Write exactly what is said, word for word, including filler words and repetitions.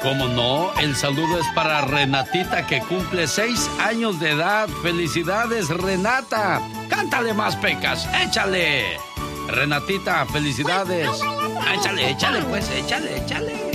¿Cómo no? El saludo es para Renatita, que cumple seis años de edad. ¡Felicidades, Renata! ¡Cántale más, Pecas! ¡Échale! Renatita, felicidades. Échale, échale, pues, échale, échale.